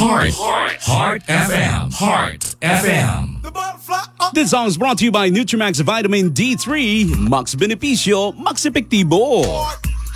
Heart. Heart FM. Heart FM. This song is brought to you by Nutrimax Vitamin D3. Max benepisyo, max epektibo.